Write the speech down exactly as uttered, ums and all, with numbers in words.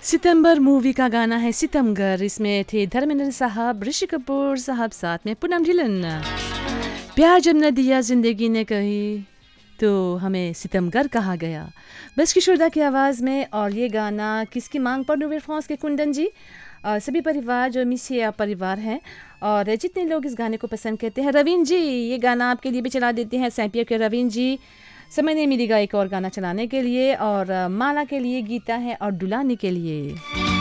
सितंबर movie का गाना है सितमगर। इसमें थे धर्मेंद्र साहब, ऋषि कपूर साहब, साथ में पूनम ढिलन। प्यार जब न दिया जिंदगी ने कही तो हमें सितमगर कहा गया। बस किशोरदा की आवाज़ में। और ये गाना किसकी मांग पर? नोवेल फ्रांस के कुंदन जी और सभी परिवार जो मिसिया परिवार हैं और जितने लोग इस गाने को पसंद करते हैं। रवीन जी, ये गाना आपके लिए भी चला देते हैं। सैंपियर के रवीन जी, समय नहीं मिलेगा एक और गाना चलाने के लिए। और माला के लिए, गीता है और दुलानी के लिए।